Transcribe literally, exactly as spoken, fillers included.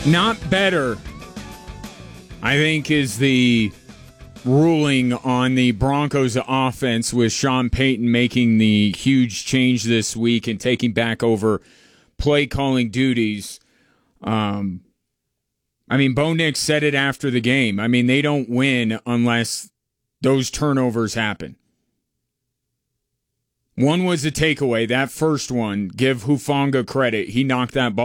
Not better, I think, is the ruling on the Broncos offense with Sean Payton making the huge change this week and taking back over play calling duties. Um, I mean, Bo Nix said it after the game. I mean, they don't win unless those turnovers happen. One was a takeaway. That first one, give Hufanga credit. He knocked that ball